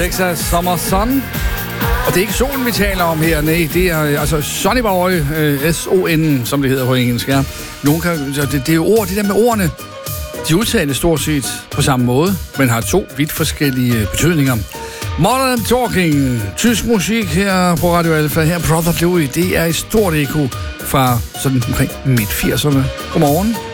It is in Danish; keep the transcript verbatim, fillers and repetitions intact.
Texas Summer Sun. Og det er ikke solen, vi taler om her, nej, det er altså Sonny Boy, øh, S O N, som det hedder på engelsk, ja. Nogen kan, det, det er jo ord, det der med ordene, de udtaler stort set på samme måde, men har to vidt forskellige betydninger. Modern Talking, tysk musik her på Radio Alpha, her Brother Louie, det er et stort eko fra sådan omkring midt firserne. Godmorgen.